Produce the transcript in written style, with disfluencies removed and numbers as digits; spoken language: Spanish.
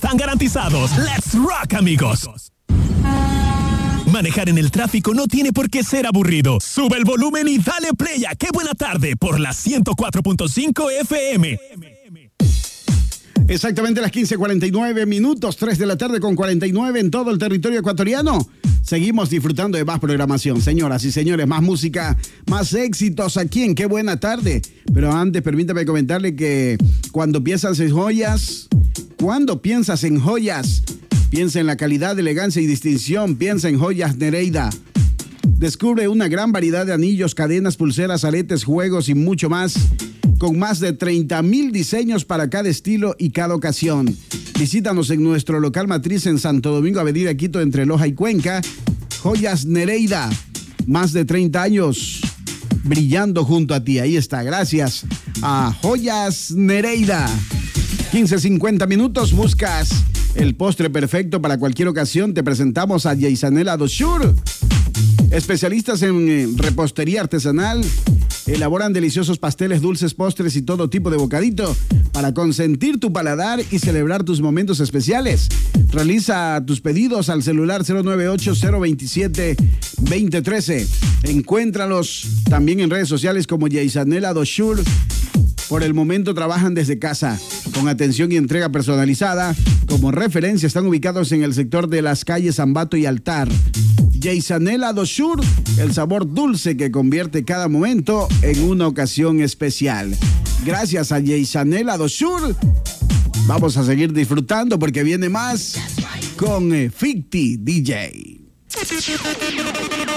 están garantizados. ¡Let's rock, amigos! Manejar en el tráfico no tiene por qué ser aburrido. Sube el volumen y dale play a Qué Buena Tarde por la 104.5 FM. Exactamente las 15:49, 3 de la tarde con 49 en todo el territorio ecuatoriano. Seguimos disfrutando de más programación, señoras y señores, más música, más éxitos aquí en Qué Buena Tarde. Pero antes, permítame comentarle que cuando piensas en joyas, piensa en la calidad, elegancia y distinción, piensa en Joyas Nereida. Descubre una gran variedad de anillos, cadenas, pulseras, aretes, juegos y mucho más, con más de 30,000 diseños para cada estilo y cada ocasión. Visítanos en nuestro local matriz en Santo Domingo, Avenida Quito, entre Loja y Cuenca. Joyas Nereida, más de 30 años brillando junto a ti. Ahí está, gracias a Joyas Nereida. 15:50, buscas el postre perfecto para cualquier ocasión. Te presentamos a Yaisanel Adoshur. Especialistas en repostería artesanal, elaboran deliciosos pasteles, dulces, postres y todo tipo de bocadito para consentir tu paladar y celebrar tus momentos especiales. Realiza tus pedidos al celular 098-027-2013. Encuéntralos también en redes sociales como Yaisanel Adoshur. Por el momento trabajan desde casa, con atención y entrega personalizada. Como referencia están ubicados en el sector de las calles Ambato y Altar. Yaisanel Adoshur, el sabor dulce que convierte cada momento en una ocasión especial. Gracias a Yaisanel Adoshur, vamos a seguir disfrutando porque viene más con Ficti DJ.